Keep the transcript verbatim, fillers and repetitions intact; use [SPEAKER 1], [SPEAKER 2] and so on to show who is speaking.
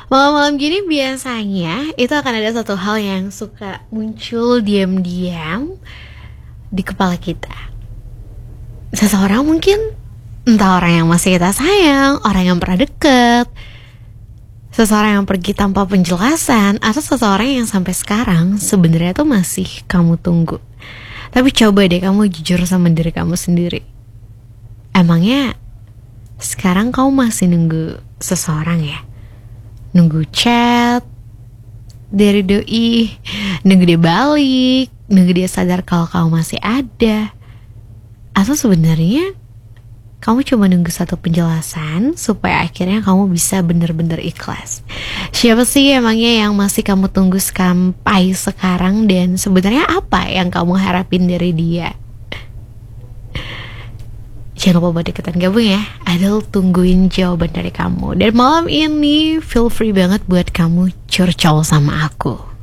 [SPEAKER 1] Malam-malam gini biasanya itu akan ada satu hal yang suka muncul diam-diam di kepala kita. Seseorang mungkin, entah orang yang masih kita sayang, orang yang pernah deket, seseorang yang pergi tanpa penjelasan, atau seseorang yang sampai sekarang sebenarnya tuh masih kamu tunggu. Tapi coba deh kamu jujur sama diri kamu sendiri. Emangnya sekarang kamu masih nunggu seseorang ya? Nunggu chat dari doi, nunggu dia balik, nunggu dia sadar kalau kamu masih ada, atau sebenarnya kamu cuma nunggu satu penjelasan supaya akhirnya kamu bisa bener-bener ikhlas. Siapa sih emangnya yang masih kamu tunggu sampai sekarang, dan sebenarnya apa yang kamu harapin dari dia? Jangan lupa buat deketan gabung ya. Adel tungguin jawaban dari kamu. Dan malam ini feel free banget buat kamu curcol sama aku.